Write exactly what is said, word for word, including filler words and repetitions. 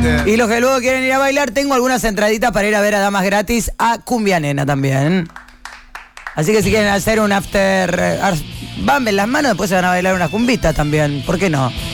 Bien. Y los que luego quieren ir a bailar, tengo algunas entraditas para ir a ver a Damas Gratis a Cumbia Nena también. Así que si quieren hacer un after, eh, bamben las manos, después se van a bailar unas cumbitas también. ¿Por qué no?